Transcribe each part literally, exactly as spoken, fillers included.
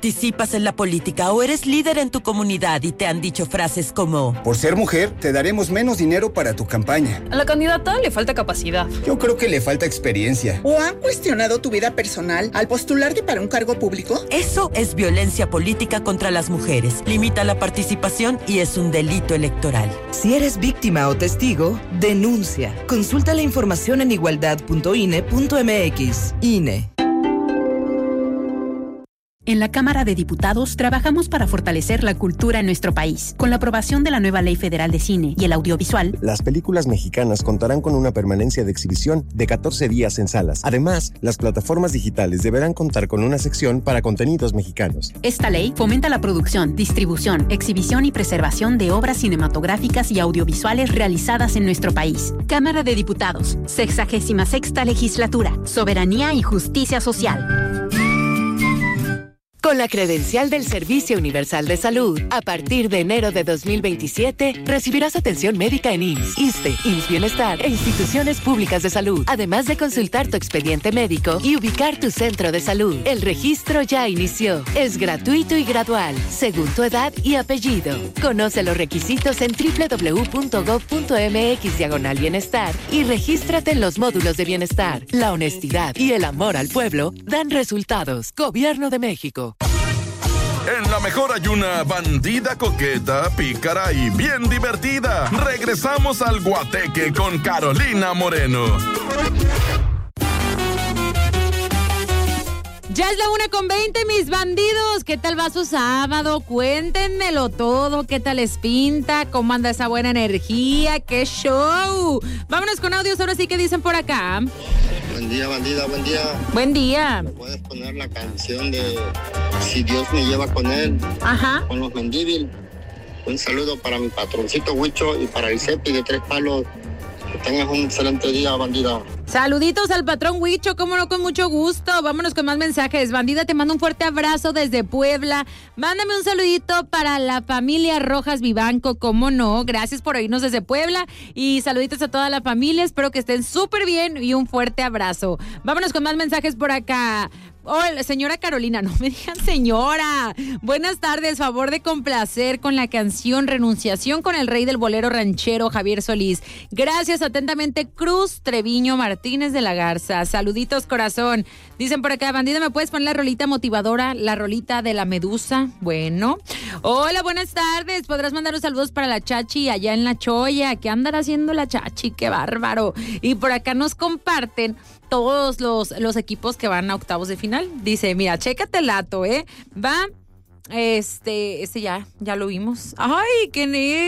¿Participas en la política o eres líder en tu comunidad y te han dicho frases como: por ser mujer, te daremos menos dinero para tu campaña? A la candidata le falta capacidad. Yo creo que le falta experiencia. ¿O han cuestionado tu vida personal al postularte para un cargo público? Eso es violencia política contra las mujeres. Limita la participación y es un delito electoral. Si eres víctima o testigo, denuncia. Consulta la información en igualdad punto i n e punto m x. I N E. En la Cámara de Diputados trabajamos para fortalecer la cultura en nuestro país. Con la aprobación de la nueva Ley Federal de Cine y el Audiovisual, las películas mexicanas contarán con una permanencia de exhibición de catorce días en salas. Además, las plataformas digitales deberán contar con una sección para contenidos mexicanos. Esta ley fomenta la producción, distribución, exhibición y preservación de obras cinematográficas y audiovisuales realizadas en nuestro país. Cámara de Diputados, sexagésima sexta Legislatura, Soberanía y Justicia Social. Con la credencial del Servicio Universal de Salud, a partir de enero de dos mil veintisiete, recibirás atención médica en I M S S, ISSSTE, I M S S Bienestar e instituciones públicas de salud, además de consultar tu expediente médico y ubicar tu centro de salud. El registro ya inició. Es gratuito y gradual, según tu edad y apellido. Conoce los requisitos en doble u doble u doble u punto gob punto m x diagonal bienestar y regístrate en los módulos de bienestar. La honestidad y el amor al pueblo dan resultados. Gobierno de México. En la mejor hay una bandida coqueta, pícara y bien divertida. Regresamos al Guateque con Carolina Moreno. Ya es la una con veinte, mis bandidos. ¿Qué tal va su sábado? Cuéntenmelo todo. ¿Qué tal les pinta? ¿Cómo anda esa buena energía? ¡Qué show! Vámonos con audios. Ahora sí que dicen por acá. Buen día, bandida, buen día. Buen día. ¿Me puedes poner la canción de Si Dios me lleva con él? Ajá. Con los Mendívil. Un saludo para mi patroncito Huicho y para el Cepi de Tres Palos. Que tengas un excelente día, bandida. Saluditos al patrón Huicho, cómo no, con mucho gusto. Vámonos con más mensajes. Bandida, te mando un fuerte abrazo desde Puebla. Mándame un saludito para la familia Rojas Vivanco, cómo no. Gracias por oírnos desde Puebla. Y saluditos a toda la familia. Espero que estén súper bien y un fuerte abrazo. Vámonos con más mensajes por acá. Hola, señora Carolina, no me digan señora. Buenas tardes, favor de complacer con la canción Renunciación con el rey del bolero ranchero Javier Solís. Gracias, atentamente, Cruz Treviño Martínez de la Garza. Saluditos, corazón. Dicen por acá, bandida, ¿me puedes poner la rolita motivadora, la rolita de la medusa? Bueno. Hola, buenas tardes. ¿Podrás mandar los saludos para la Chachi allá en La Choya? ¿Qué andará haciendo la Chachi? ¡Qué bárbaro! Y por acá nos comparten todos los, los equipos que van a octavos de final. Dice, mira, chécate el dato, ¿eh? Va, este, este ya, ya lo vimos. ¡Ay, qué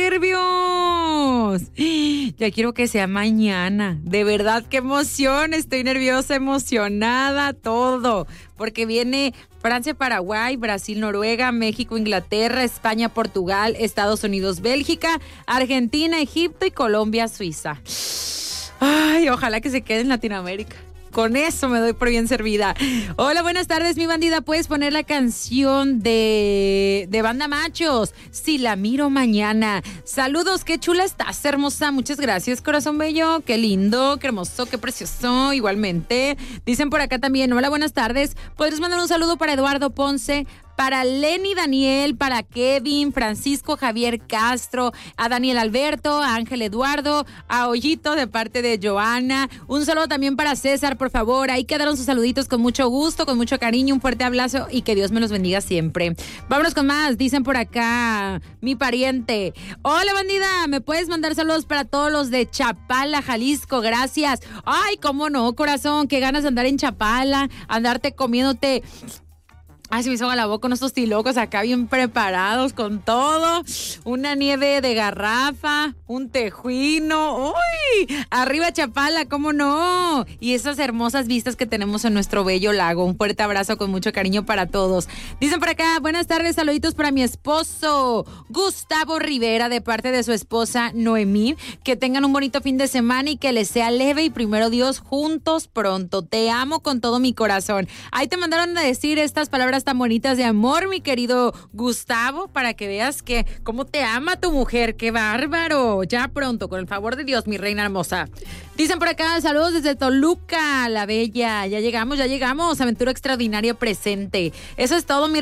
nervios! Ya quiero que sea mañana. De verdad, qué emoción. Estoy nerviosa, emocionada, todo. Porque viene Francia, Paraguay, Brasil, Noruega, México, Inglaterra, España, Portugal, Estados Unidos, Bélgica, Argentina, Egipto y Colombia, Suiza. Ay, ojalá que se quede en Latinoamérica. Con eso me doy por bien servida. Hola, buenas tardes, mi bandida. ¿Puedes poner la canción de, de Banda Machos? Si la miro mañana. Saludos, qué chula estás, hermosa. Muchas gracias, corazón bello. Qué lindo, qué hermoso, qué precioso. Igualmente. Dicen por acá también, hola, buenas tardes. ¿Podrías mandar un saludo para Eduardo Ponce? Para Lenny Daniel, para Kevin, Francisco Javier Castro, a Daniel Alberto, a Ángel Eduardo, a Ollito de parte de Joana. Un saludo también para César, por favor. Ahí quedaron sus saluditos con mucho gusto, con mucho cariño, un fuerte abrazo y que Dios me los bendiga siempre. Vámonos con más. Dicen por acá, mi pariente. Hola, bandida, ¿me puedes mandar saludos para todos los de Chapala, Jalisco? Gracias. Ay, cómo no, corazón, qué ganas de andar en Chapala, andarte comiéndote. Ay, se me hizo agua la boca con estos tilocos acá bien preparados con todo. Una nieve de garrafa, un tejuino. ¡Uy! Arriba Chapala, ¿cómo no? Y esas hermosas vistas que tenemos en nuestro bello lago. Un fuerte abrazo con mucho cariño para todos. Dicen por acá, buenas tardes, saluditos para mi esposo, Gustavo Rivera, de parte de su esposa Noemí. Que tengan un bonito fin de semana y que les sea leve y primero Dios juntos pronto. Te amo con todo mi corazón. Ahí te mandaron a decir estas palabras tan bonitas de amor, mi querido Gustavo, para que veas que cómo te ama tu mujer. ¡Qué bárbaro! Ya pronto, con el favor de Dios, mi reina hermosa. Dicen por acá, saludos desde Toluca, la bella. Ya llegamos, ya llegamos. Aventura extraordinaria presente. Eso es todo, mi